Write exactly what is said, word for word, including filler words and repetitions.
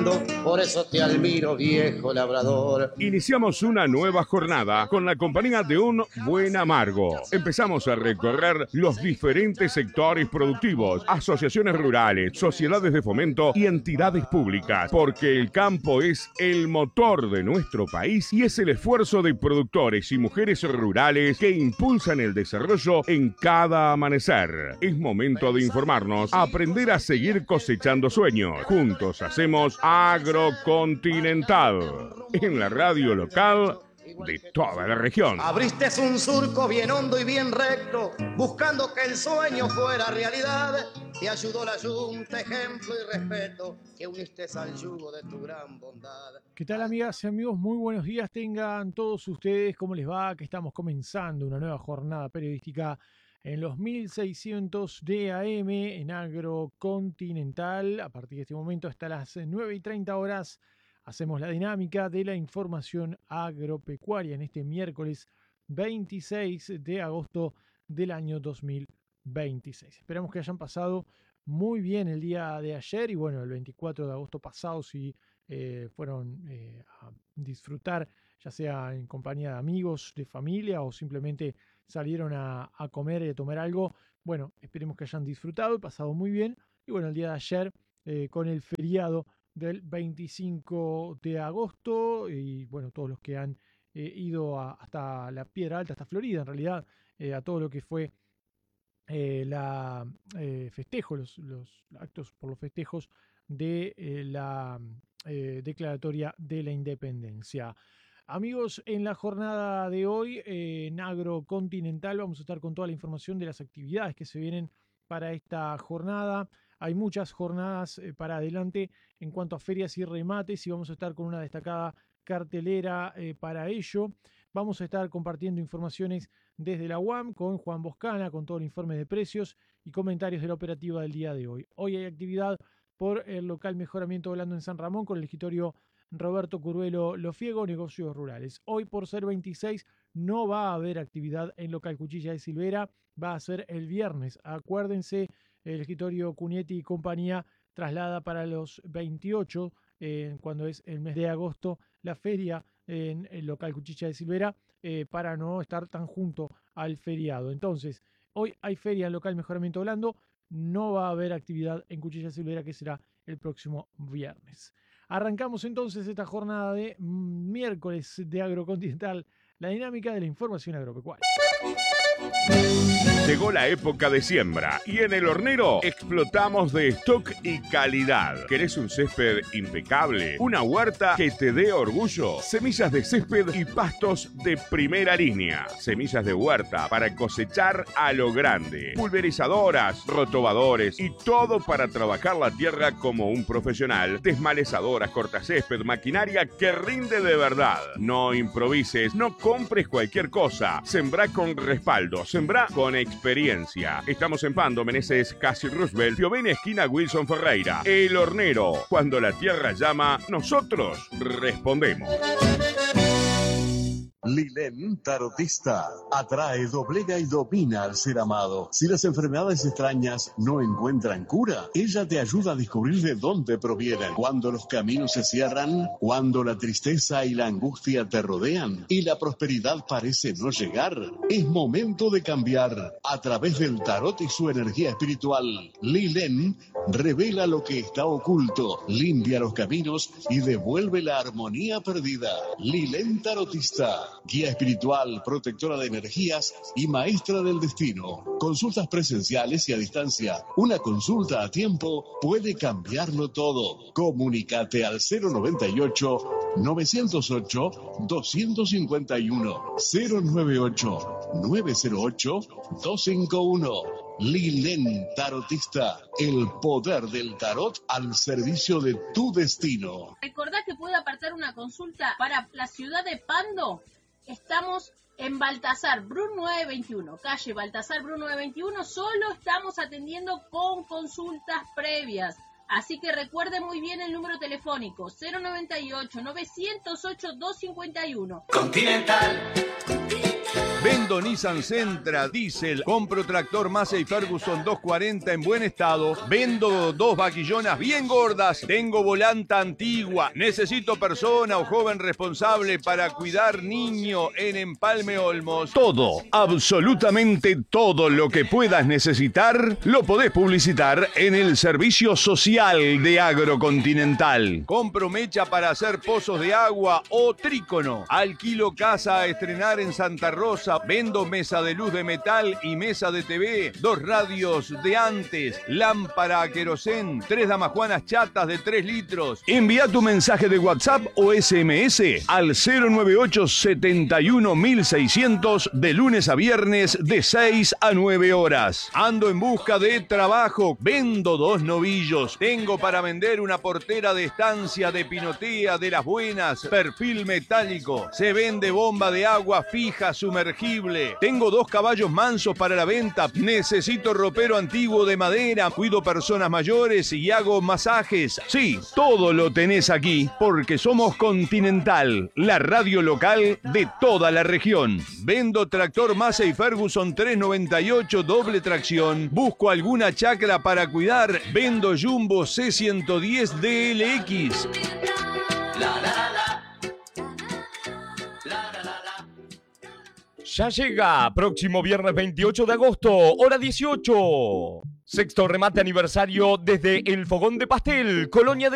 Por eso te admiro, viejo labrador. Iniciamos una nueva jornada con la compañía de un buen amargo. Empezamos a recorrer los diferentes sectores productivos, asociaciones rurales, sociedades de fomento y entidades públicas, porque el campo es el motor de nuestro país y es el esfuerzo de productores y mujeres rurales que impulsan el desarrollo en cada amanecer. Es momento de informarnos, aprender a seguir cosechando sueños. Juntos hacemos Agrocontinental, en la radio local de toda la región. Abriste un surco bien hondo y bien recto, buscando que el sueño fuera realidad. Te ayudó la Junta, ejemplo y respeto, que uniste al yugo de tu gran bondad. ¿Qué tal, amigas y amigos? Muy buenos días tengan todos ustedes. ¿Cómo les va? Que estamos comenzando una nueva jornada periodística en los mil seiscientos de A M en Agrocontinental. A partir de este momento hasta las nueve y treinta horas hacemos la dinámica de la información agropecuaria en este miércoles veintiséis de agosto del año dos mil veintiséis. Esperamos que hayan pasado muy bien el día de ayer y bueno, el veinticuatro de agosto pasado si eh, fueron eh, a disfrutar, ya sea en compañía de amigos, de familia o simplemente salieron a, a comer y a tomar algo. Bueno, esperemos que hayan disfrutado y pasado muy bien. Y bueno, el día de ayer eh, con el feriado del veinticinco de agosto y bueno, todos los que han eh, ido a, hasta la Piedra Alta, hasta Florida en realidad, eh, a todo lo que fue eh, la eh, festejo, los, los actos por los festejos de eh, la eh, declaratoria de la independencia. Amigos, en la jornada de hoy eh, en Agrocontinental vamos a estar con toda la información de las actividades que se vienen para esta jornada. Hay muchas jornadas eh, para adelante en cuanto a ferias y remates y vamos a estar con una destacada cartelera eh, para ello. Vamos a estar compartiendo informaciones desde la U A M con Juan Boscana, con todo el informe de precios y comentarios de la operativa del día de hoy. Hoy hay actividad por el local Mejoramiento Volando en San Ramón con el escritorio Roberto Curuelo Lofiego, negocios rurales. Hoy por ser veintiséis no va a haber actividad en local Cuchilla de Silvera, va a ser el viernes. Acuérdense, el escritorio Cunietti y compañía traslada para los veintiocho, eh, cuando es el mes de agosto, la feria en el local Cuchilla de Silvera, eh, para no estar tan junto al feriado. Entonces, hoy hay feria en local Mejoramiento Blando, no va a haber actividad en Cuchilla de Silvera, que será el próximo viernes. Arrancamos entonces esta jornada de miércoles de Agrocontinental, la dinámica de la información agropecuaria. Llegó la época de siembra y en El Hornero explotamos de stock y calidad. ¿Querés un césped impecable? ¿Una huerta que te dé orgullo? Semillas de césped y pastos de primera línea. Semillas de huerta para cosechar a lo grande. Pulverizadoras, rotobadores y todo para trabajar la tierra como un profesional. Desmalezadoras, cortacésped, maquinaria que rinde de verdad. No improvises, no compres cualquier cosa. Sembrá con respaldo, sembrá con experiencia. Estamos en Pando, Meneses, Casi Roosevelt, Piovene, esquina Wilson Ferreira. El Hornero. Cuando la tierra llama, nosotros respondemos. Lilén Tarotista atrae, doblega y domina al ser amado. Si las enfermedades extrañas no encuentran cura, ella te ayuda a descubrir de dónde provienen. Cuando los caminos se cierran, cuando la tristeza y la angustia te rodean y la prosperidad parece no llegar, es momento de cambiar. A través del tarot y su energía espiritual, Lilén revela lo que está oculto, limpia los caminos y devuelve la armonía perdida. Lilén Tarotista, guía espiritual, protectora de energías y maestra del destino. Consultas presenciales y a distancia. Una consulta a tiempo puede cambiarlo todo. Comunícate al cero noventa y ocho, novecientos ocho, doscientos cincuenta y uno. cero noventa y ocho, novecientos ocho, doscientos cincuenta y uno. Lilén Tarotista, el poder del tarot al servicio de tu destino. Recordá que puede apartar una consulta para la ciudad de Pando. Estamos en Baltasar Bru nueve veintiuno, calle Baltasar Bru nueve veintiuno. Solo estamos atendiendo con consultas previas. Así que recuerde muy bien el número telefónico cero noventa y ocho, novecientos ocho, doscientos cincuenta y uno. Continental, Continental. Vendo Nissan Sentra, diésel, compro tractor Massey Ferguson doscientos cuarenta en buen estado, vendo dos vaquillonas bien gordas, tengo volanta antigua, necesito persona o joven responsable para cuidar niño en Empalme Olmos. Todo, absolutamente todo lo que puedas necesitar, lo podés publicitar en el servicio social de Agrocontinental. Compro mecha para hacer pozos de agua o trícono, alquilo casa a estrenar en Santa Rosa, vendo mesa de luz de metal y mesa de T V, dos radios de antes, lámpara a querosén, tres damajuanas chatas de tres litros. Envía tu mensaje de WhatsApp o S M S al cero nueve ocho setenta y uno mil seiscientos de lunes a viernes de seis a nueve horas. Ando en busca de trabajo, vendo dos novillos, tengo para vender una portera de estancia de pinotea de las buenas, perfil metálico, se vende bomba de agua fija sumergida. Tengo dos caballos mansos para la venta. Necesito ropero antiguo de madera. Cuido personas mayores y hago masajes. Sí, todo lo tenés aquí porque somos Continental, la radio local de toda la región. Vendo tractor Massey Ferguson trescientos noventa y ocho doble tracción. Busco alguna chacra para cuidar. Vendo Jumbo C ciento diez D L X. La, la, la, la. Ya llega, próximo viernes veintiocho de agosto, hora dieciocho. Sexto remate aniversario desde el Fogón de Pastel, Colonia de